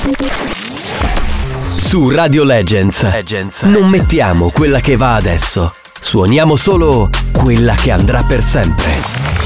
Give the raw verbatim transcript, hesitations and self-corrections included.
Su Radio Legends, Legends non mettiamo quella che va adesso, suoniamo solo quella che andrà per sempre.